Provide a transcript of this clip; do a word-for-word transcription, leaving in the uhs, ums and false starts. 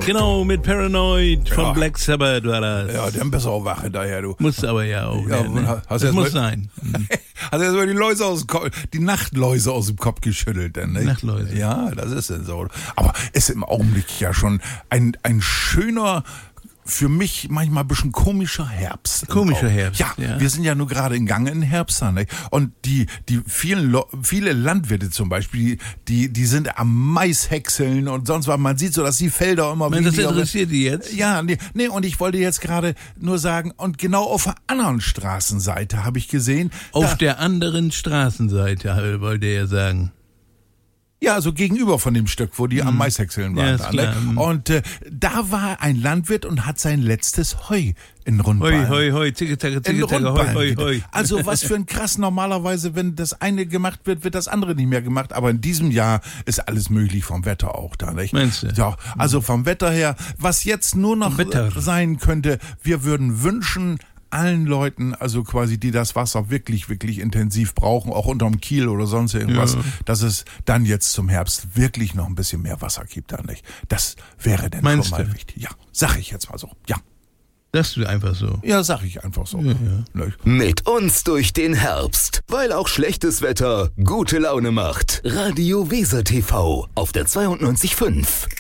Genau, mit Paranoid von Ja. Black Sabbath war das. Ja, dann bist du auch wache daher, du. Muss aber ja auch. Ja, Ja, ne? hast Das erst muss mal- sein. Mhm. Hat er so die Läuse aus dem Kopf, die Nachtläuse aus dem Kopf geschüttelt, denn, nicht? Nachtläuse. Ja, das ist denn so. Aber ist im Augenblick ja schon ein, ein schöner, für mich manchmal ein bisschen komischer Herbst. Komischer Auch. Herbst, Ja, ja. wir sind ja nur gerade in Gang in Herbst, nicht? Und die, die vielen, Lo- viele Landwirte zum Beispiel, die, die sind am Maishäckseln und sonst was. Man sieht so, dass die Felder immer Mensch, das weniger- interessiert die jetzt? Ja, nee, nee, und ich wollte jetzt gerade nur sagen, und genau auf der anderen Straßenseite habe ich gesehen, Auf da, der anderen Straßenseite, wollte er sagen. ja, so gegenüber von dem Stück, wo die am Maishäckseln waren. Ja, ist da, klar. ne? Und äh, da war ein Landwirt und hat sein letztes Heu in Rundballen. Hoi, hoi, hoi, zicke, zacke, In zicke, zacke, hoi, Rundballen. hoi, wieder. hoi. Also was für ein krass, normalerweise, wenn das eine gemacht wird, wird das andere nicht mehr gemacht. Aber in diesem Jahr ist alles möglich vom Wetter auch da, nicht? Meinst du? Ja, also vom Wetter her, was jetzt nur noch Vom Wetter. sein könnte, wir würden wünschen, allen Leuten, also quasi, die das Wasser wirklich, wirklich intensiv brauchen, auch unterm Kiel oder sonst irgendwas, Ja. dass es dann jetzt zum Herbst wirklich noch ein bisschen mehr Wasser gibt, da nicht. Das wäre denn Meinst schon mal du? wichtig. Ja, sag ich jetzt mal so. Ja, Das ist einfach so. ja, sag ich einfach so. Ja, ja. Ne? Mit uns durch den Herbst, weil auch schlechtes Wetter gute Laune macht. Radio Weser T V auf der zweiundneunzig Komma fünf.